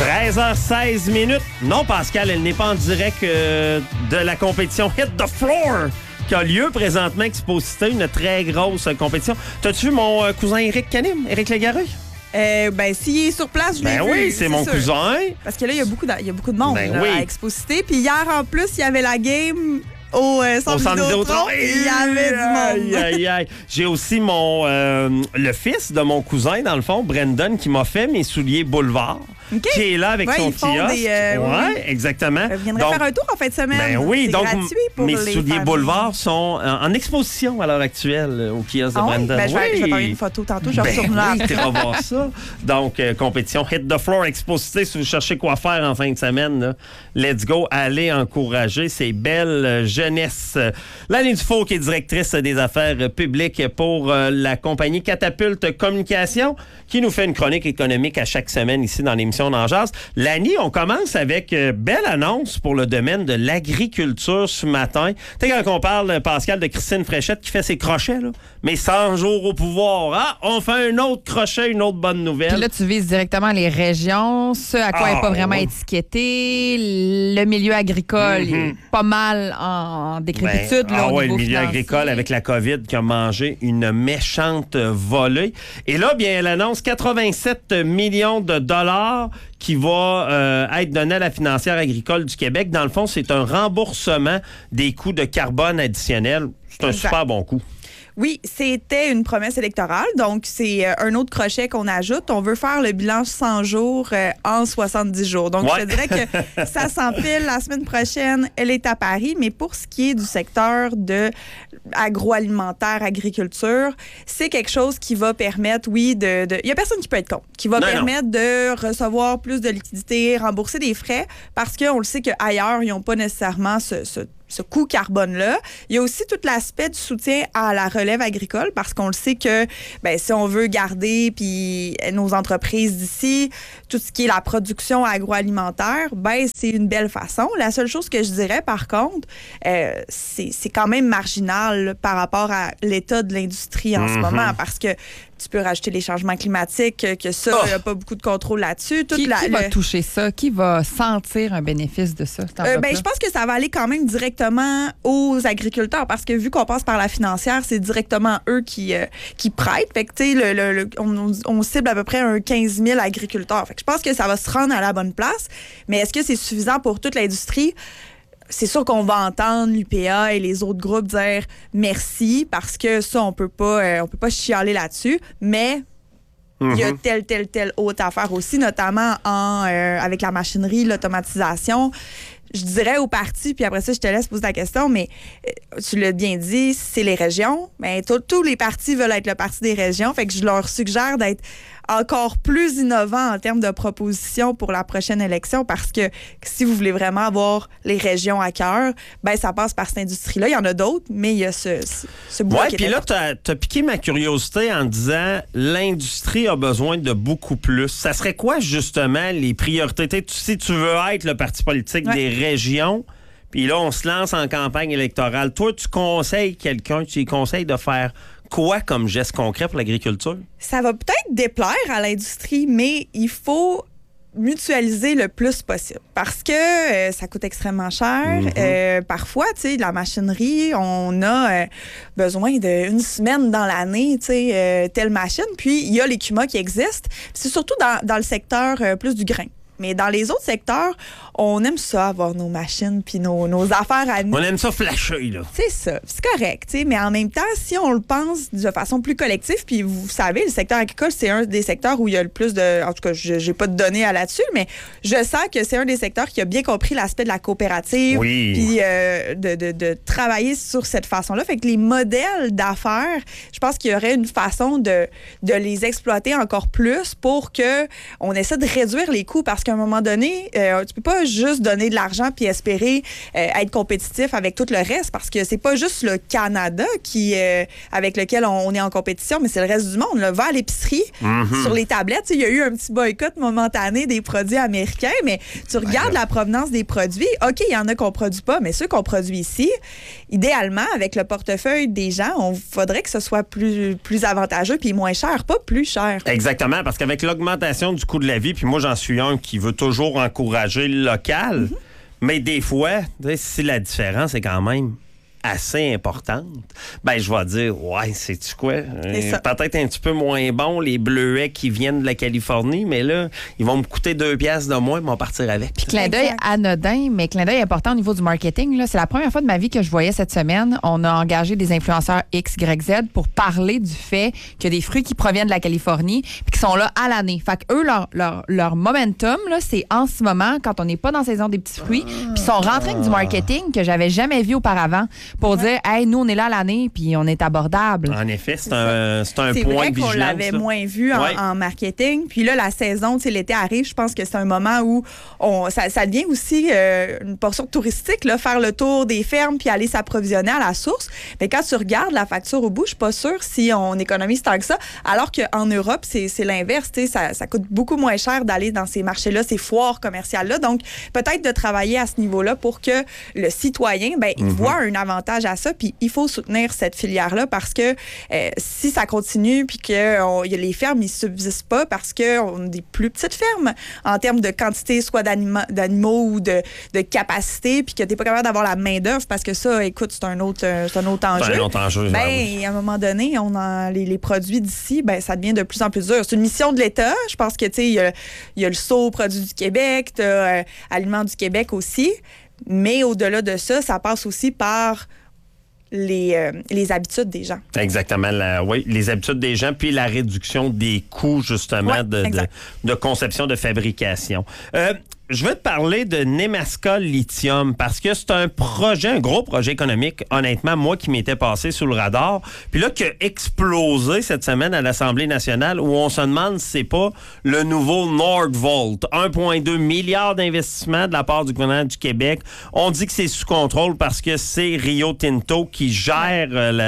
13h16. Non, Pascal, elle n'est pas en direct de la compétition Hit the Floor qui a lieu présentement, Exposité, une très grosse compétition. T'as-tu vu mon cousin Éric Canim, Éric Légareuil? S'il est sur place, je l'ai vu. Oui, c'est mon cousin. Parce que là, il y a beaucoup de monde à Exposité. Puis hier, en plus, il y avait la game au centre Vidéotron. Il y avait du monde. Aïe. J'ai aussi le fils de mon cousin, dans le fond, Brendan, qui m'a fait mes souliers Boulevard. Okay. Qui est là avec son kiosque. Oui, exactement. Je viendrai faire un tour en fin de semaine. Oui, donc gratuit pour mes souliers Boulevard sont en exposition à l'heure actuelle au kiosque de Brendan. Je vais prendre une photo tantôt, je retourne là. Tu vas voir ça. Donc, compétition Hit the Floor Exposité. Si vous cherchez quoi faire en fin de semaine, là, let's go, allez encourager ces belles jeunesses. Lanny Dufault, qui est directrice des affaires publiques pour la compagnie Catapulte Communication, qui nous fait une chronique économique à chaque semaine ici dans l'émission Dans Jazz. Lanny, on commence avec belle annonce pour le domaine de l'agriculture ce matin. Tu sais, quand on parle, Pascal, de Christine Fréchette qui fait ses crochets, là, mais 100 jours au pouvoir. Ah, on fait un autre crochet, une autre bonne nouvelle. Puis là, tu vises directement les régions, ce à quoi n'est pas vraiment étiqueté, le milieu agricole est pas mal en décrépitude. Le milieu agricole avec la COVID qui a mangé une méchante volée. Et là, bien, elle annonce 87 millions de dollars qui va être donné à la financière agricole du Québec. Dans le fond, c'est un remboursement des coûts de carbone additionnels. C'est un super bon coup. Oui, c'était une promesse électorale, donc c'est un autre crochet qu'on ajoute. On veut faire le bilan 100 jours en 70 jours. Donc, je te dirais que ça s'empile la semaine prochaine. Elle est à Paris, mais pour ce qui est du secteur de agroalimentaire, agriculture, c'est quelque chose qui va permettre, il y a personne qui peut être contre, qui va permettre de recevoir plus de liquidités, rembourser des frais, parce qu'on le sait qu'ailleurs, ils n'ont pas nécessairement ce coût carbone-là. Il y a aussi tout l'aspect du soutien à la relève agricole, parce qu'on le sait que si on veut garder puis nos entreprises d'ici, tout ce qui est la production agroalimentaire, c'est une belle façon. La seule chose que je dirais, par contre, c'est quand même marginal par rapport à l'état de l'industrie en ce moment, parce que tu peux rajouter les changements climatiques, que ça, il n'y a pas beaucoup de contrôle là-dessus. Qui va toucher ça? Qui va sentir un bénéfice de ça? Je pense que ça va aller quand même directement aux agriculteurs, parce que vu qu'on passe par la financière, c'est directement eux qui prêtent. Fait que, on cible à peu près 15 000 agriculteurs. Fait que je pense que ça va se rendre à la bonne place. Mais est-ce que c'est suffisant pour toute l'industrie? C'est sûr qu'on va entendre l'UPA et les autres groupes dire merci, parce que ça, on peut pas chialer là-dessus, mais il y a telle autre affaire aussi, notamment avec la machinerie, l'automatisation. Je dirais aux partis, puis après ça, je te laisse poser la question, mais tu l'as bien dit, c'est les régions. Mais tous les partis veulent être le parti des régions, fait que je leur suggère d'être encore plus innovant en termes de propositions pour la prochaine élection, parce que si vous voulez vraiment avoir les régions à cœur, ça passe par cette industrie-là. Il y en a d'autres, mais il y a ce bout qui est puis là, t'as piqué ma curiosité en disant l'industrie a besoin de beaucoup plus. Ça serait quoi, justement, les priorités? Si tu veux être le parti politique des régions, puis là, on se lance en campagne électorale. Toi, tu conseilles quelqu'un, tu lui conseilles de faire quoi comme geste concret pour l'agriculture? Ça va peut-être déplaire à l'industrie, mais il faut mutualiser le plus possible, parce que ça coûte extrêmement cher. Parfois, tu sais, de la machinerie, on a besoin d'une semaine dans l'année, tu sais, telle machine. Puis, il y a les CUMA qui existent. C'est surtout dans le secteur plus du grain. Mais dans les autres secteurs, on aime ça, avoir nos machines puis nos affaires à nous. On aime ça flasher, là. C'est ça. C'est correct, tu sais. Mais en même temps, si on le pense de façon plus collective, puis vous savez, le secteur agricole, c'est un des secteurs où il y a le plus de... En tout cas, j'ai pas de données là-dessus, mais je sens que c'est un des secteurs qui a bien compris l'aspect de la coopérative. Oui. Puis de travailler sur cette façon-là. Fait que les modèles d'affaires, je pense qu'il y aurait une façon de les exploiter encore plus pour qu'on essaie de réduire les coûts, parce qu'à un moment donné, tu peux pas juste donner de l'argent puis espérer être compétitif avec tout le reste, parce que c'est pas juste le Canada avec lequel on est en compétition, mais c'est le reste du monde. Là, va à l'épicerie, sur les tablettes, il y a eu un petit boycott momentané des produits américains, mais tu regardes la provenance des produits, OK, il y en a qu'on produit pas, mais ceux qu'on produit ici, idéalement, avec le portefeuille des gens, il faudrait que ce soit plus avantageux puis moins cher, pas plus cher. Exactement, parce qu'avec l'augmentation du coût de la vie, puis moi j'en suis un qui qui veut toujours encourager le local. Mais des fois, si la différence est quand même assez importante, ben je vais dire, ouais, sais-tu quoi? Peut-être un petit peu moins bon, les bleuets qui viennent de la Californie, mais là, ils vont me coûter 2 piastres de moins, ils vont partir avec. Puis clin d'œil anodin, mais clin d'œil important au niveau du marketing. Là. C'est la première fois de ma vie que je voyais cette semaine, on a engagé des influenceurs X, Y, Z pour parler du fait qu'il y a des fruits qui proviennent de la Californie puis qui sont là à l'année. Fait qu'eux, leur momentum, là, c'est en ce moment, quand on n'est pas dans la saison des petits fruits, puis ils sont rentrés avec du marketing que j'avais jamais vu auparavant. Pour dire, hey, nous, on est là l'année, puis on est abordable. En effet, c'est un point de vigilance. C'est vrai qu'on l'avait moins vu en marketing. Puis là, la saison, l'été arrive, je pense que c'est un moment où ça devient aussi une portion touristique, là, faire le tour des fermes puis aller s'approvisionner à la source. Mais quand tu regardes la facture au bout, je suis pas sûre si on économise tant que ça. Alors qu'en Europe, c'est l'inverse. Ça coûte beaucoup moins cher d'aller dans ces marchés-là, ces foires commerciales-là. Donc, peut-être de travailler à ce niveau-là pour que le citoyen, il voit un avantage à ça, puis il faut soutenir cette filière-là parce que si ça continue puis que les fermes, ils ne subsistent pas parce qu'on a des plus petites fermes en termes de quantité, soit d'animaux ou de capacité, puis que tu n'es pas capable d'avoir la main-d'œuvre parce que ça, écoute, c'est un autre enjeu. C'est un autre enjeu. À un moment donné, les produits d'ici, ça devient de plus en plus dur. C'est une mission de l'État. Je pense que, il y a le SAU Produits du Québec, tu as Aliments du Québec aussi. Mais au-delà de ça, ça passe aussi par les habitudes des gens. Exactement. Oui, les habitudes des gens, puis la réduction des coûts, justement, de conception, de fabrication. Je vais te parler de Nemaska Lithium parce que c'est un gros projet économique, honnêtement, moi qui m'étais passé sous le radar, puis là qui a explosé cette semaine à l'Assemblée nationale où on se demande si c'est pas le nouveau Nordvolt. 1,2 milliard d'investissements de la part du gouvernement du Québec. On dit que c'est sous contrôle parce que c'est Rio Tinto qui gère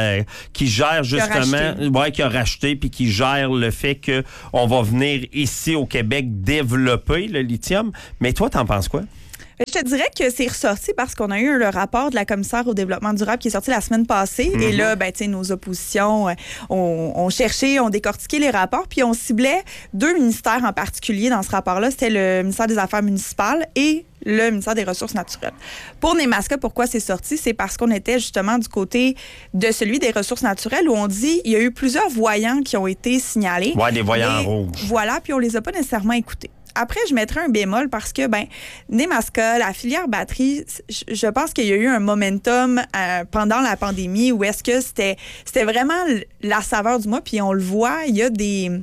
justement, qui a racheté puis qui gère le fait qu'on va venir ici au Québec développer le lithium. Mais toi, t'en penses quoi? Je te dirais que c'est ressorti parce qu'on a eu le rapport de la commissaire au développement durable qui est sorti la semaine passée. Et là, nos oppositions ont cherché, ont décortiqué les rapports, puis on ciblait 2 ministères en particulier dans ce rapport-là. C'était le ministère des Affaires municipales et le ministère des Ressources naturelles. Pour Nemaska, pourquoi c'est sorti? C'est parce qu'on était justement du côté de celui des ressources naturelles où on dit il y a eu plusieurs voyants qui ont été signalés. Oui, des voyants rouges. Voilà, puis on les a pas nécessairement écoutés. Après, je mettrais un bémol parce que, Nemaska, la filière batterie, je pense qu'il y a eu un momentum pendant la pandémie où est-ce que c'était vraiment la saveur du mois, puis on le voit, il y a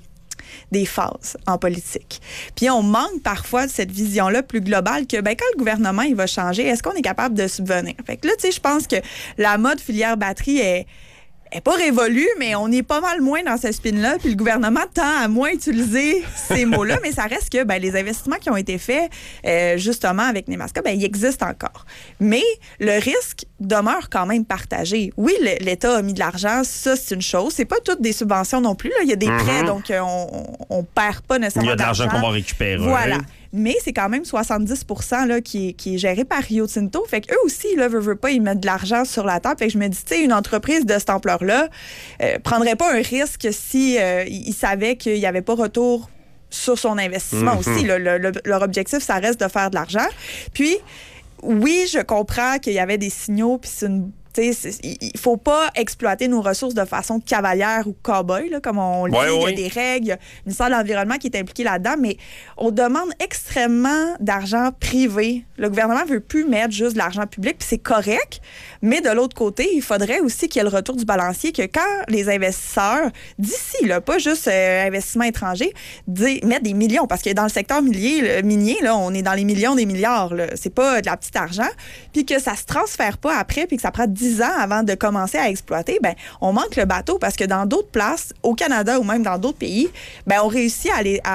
des phases en politique. Puis on manque parfois de cette vision-là plus globale que, quand le gouvernement il va changer, est-ce qu'on est capable de subvenir? Fait que là, je pense que la mode filière batterie est pas révolue, mais on est pas mal moins dans ce spin-là, puis le gouvernement tend à moins utiliser ces mots-là, mais ça reste que les investissements qui ont été faits justement avec Nemaska, ils existent encore. Mais le risque demeure quand même partagé. Oui, l'État a mis de l'argent, ça c'est une chose. C'est pas toutes des subventions non plus. Là. Il y a des prêts, donc on perd pas nécessairement. Il y a de l'argent qu'on va récupérer. Voilà. Mais c'est quand même 70 % là, qui est géré par Rio Tinto. Fait qu'eux aussi, là, veulent pas, ils mettent de l'argent sur la table. Fait que je me dis, une entreprise de cette ampleur-là prendrait pas un risque si ils savaient qu'il n'y avait pas retour sur son investissement aussi. Leur objectif, ça reste de faire de l'argent. Puis, oui, je comprends qu'il y avait des signaux, puis c'est une... Il ne faut pas exploiter nos ressources de façon cavalière ou cow-boy, là, comme on le dit. Il y a des règles, il y a le ministère de l'Environnement qui est impliqué là-dedans, mais on demande extrêmement d'argent privé. Le gouvernement ne veut plus mettre juste de l'argent public, puis c'est correct, mais de l'autre côté, il faudrait aussi qu'il y ait le retour du balancier, que quand les investisseurs, d'ici, là, pas juste investissement étranger, mettent des millions, parce que dans le secteur minier, là, on est dans les millions des milliards, là. C'est pas de la petite argent, puis que ça se transfère pas après, puis que ça prend 10 ans avant de commencer à exploiter, on manque le bateau parce que dans d'autres places, au Canada ou même dans d'autres pays, on réussit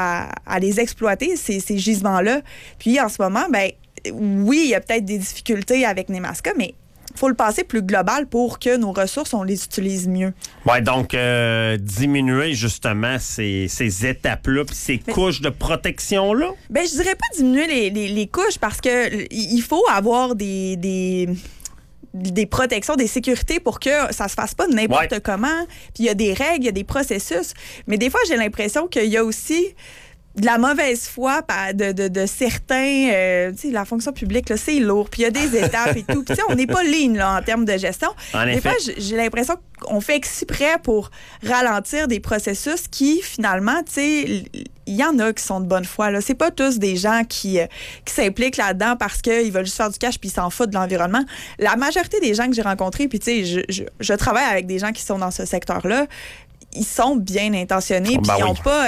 à les exploiter, ces gisements-là. Puis en ce moment, oui, il y a peut-être des difficultés avec Nemaska, mais il faut le passer plus global pour que nos ressources, on les utilise mieux. Oui, donc diminuer justement ces étapes-là puis ces couches de protection-là? Je dirais pas diminuer les couches parce que il faut avoir des protections, des sécurités pour que ça se fasse pas n'importe comment. Puis il y a des règles, il y a des processus. Mais des fois, j'ai l'impression qu'il y a aussi de la mauvaise foi de certains. Tu sais, la fonction publique, là, c'est lourd. Puis il y a des étapes et tout. Puis on n'est pas lean là, en termes de gestion. Des fois, j'ai l'impression qu'on fait exprès pour ralentir des processus qui, finalement, tu sais, il y en a qui sont de bonne foi. Là. C'est pas tous des gens qui s'impliquent là-dedans parce qu'ils veulent juste faire du cash puis ils s'en foutent de l'environnement. La majorité des gens que j'ai rencontrés, puis tu sais, je travaille avec des gens qui sont dans ce secteur-là, ils sont bien intentionnés, puis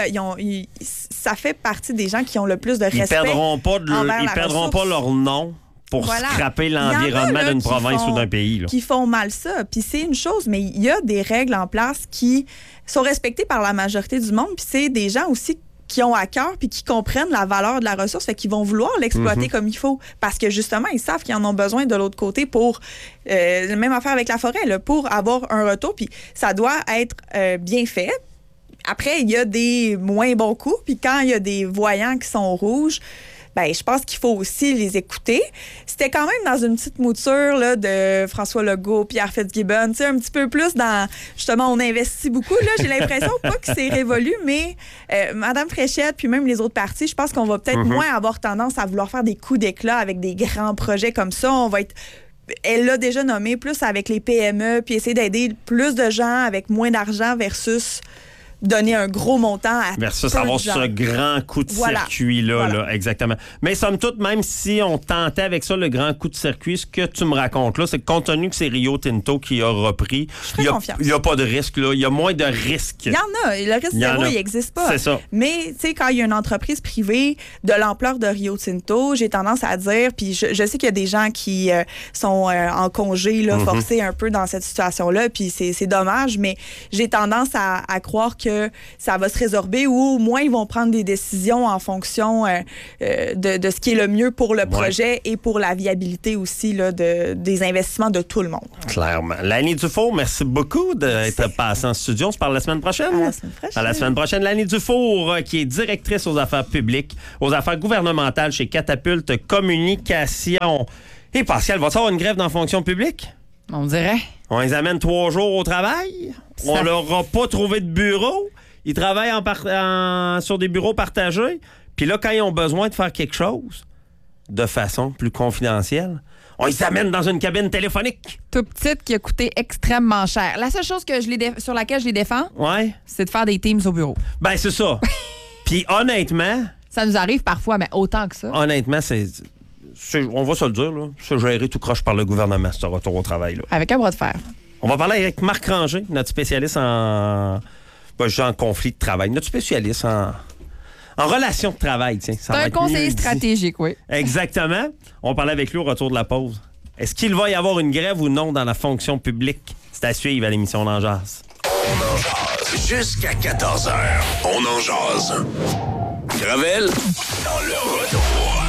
ça fait partie des gens qui ont le plus de respect. Ils perdront pas leur nom pour scraper l'environnement d'une province ou d'un pays. Là. Qui font mal ça. Puis c'est une chose, mais il y a des règles en place qui sont respectées par la majorité du monde, puis c'est des gens aussi qui ont à cœur puis qui comprennent la valeur de la ressource, fait qu'ils vont vouloir l'exploiter comme il faut. Parce que justement, ils savent qu'ils en ont besoin de l'autre côté pour, même affaire avec la forêt, là, pour avoir un retour. Puis ça doit être bien fait. Après, il y a des moins bons coups. Puis quand il y a des voyants qui sont rouges, ben, je pense qu'il faut aussi les écouter. C'était quand même dans une petite mouture là, de François Legault, Pierre Fitzgibbon, un petit peu plus dans, justement, on investit beaucoup. Là, j'ai l'impression pas que c'est révolu, mais Mme Fréchette, puis même les autres partis, je pense qu'on va peut-être moins avoir tendance à vouloir faire des coups d'éclat avec des grands projets comme ça. On va être... Elle l'a déjà nommé plus avec les PME, puis essayer d'aider plus de gens avec moins d'argent versus... donner un gros montant à versus avoir ce grand coup de circuit-là. Là, exactement. Mais somme toute, même si on tentait avec ça le grand coup de circuit, ce que tu me racontes là, c'est que compte tenu que c'est Rio Tinto qui a repris, il n'y a pas de risque. Là. Il y a moins de risques. Il y en a. Le risque zéro, il n'existe pas. C'est ça. Mais tu sais, quand il y a une entreprise privée de l'ampleur de Rio Tinto, j'ai tendance à dire, puis je sais qu'il y a des gens qui sont en congé, là, forcés un peu dans cette situation-là, puis c'est dommage, mais j'ai tendance à croire que ça va se résorber ou au moins ils vont prendre des décisions en fonction de ce qui est le mieux pour le projet et pour la viabilité aussi là, des investissements de tout le monde. Clairement. Lanny Dufour, merci beaucoup d'être passée en studio. On se parle la semaine prochaine. À la semaine prochaine. À la semaine prochaine. Lanny Dufour, qui est directrice aux affaires publiques, aux affaires gouvernementales chez Catapulte Communication. Et Pascal, va-t-il avoir une grève dans la fonction publique? On dirait. On les amène 3 jours au travail. On leur a pas trouvé de bureau. Ils travaillent sur des bureaux partagés. Puis là, quand ils ont besoin de faire quelque chose de façon plus confidentielle, on les amène dans une cabine téléphonique. Tout petite qui a coûté extrêmement cher. La seule chose que sur laquelle je les défends, c'est de faire des teams au bureau. Ben, c'est ça. Puis honnêtement... Ça nous arrive parfois, mais autant que ça. Honnêtement, on va se le dire, là, c'est géré tout croche par le gouvernement, ce retour au travail. Là. Avec un bras de fer. On va parler avec Marc Ranger, notre spécialiste en conflit de travail, notre spécialiste en relation de travail. Tiens, c'est un conseiller stratégique, oui. Exactement. On va parler avec lui au retour de la pause. Est-ce qu'il va y avoir une grève ou non dans la fonction publique? C'est à suivre à l'émission On en jase. On en jase. Jusqu'à 14h. On en jase. Gravel dans le retour.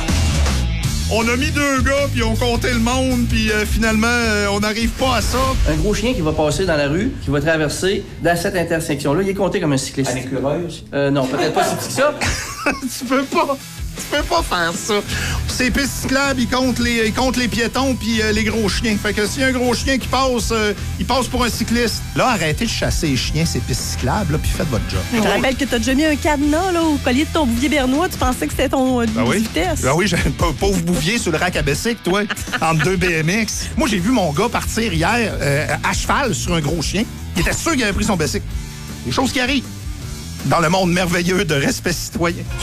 On a mis 2 gars, puis on comptait le monde, puis finalement, on n'arrive pas à ça. Un gros chien qui va passer dans la rue, qui va traverser dans cette intersection-là, il est compté comme un cycliste. Un écureuil? Non, peut-être pas si petit que ça. Tu peux pas faire ça. Ces pistes cyclables, ils comptent les piétons puis les gros chiens. Fait que s'il y a un gros chien qui passe, il passe pour un cycliste. Là, arrêtez de chasser les chiens, ces pistes cyclables, là, puis faites votre job. Je te rappelle que t'as déjà mis un cadenas là, au collier de ton bouvier bernois. Tu pensais que c'était ton vitesse. Ah oui, j'ai un pauvre bouvier sur le rack à bicycle, toi, entre 2 BMX. Moi, j'ai vu mon gars partir hier à cheval sur un gros chien. Il était sûr qu'il avait pris son bicycle. Des choses qui arrivent dans le monde merveilleux de respect citoyen.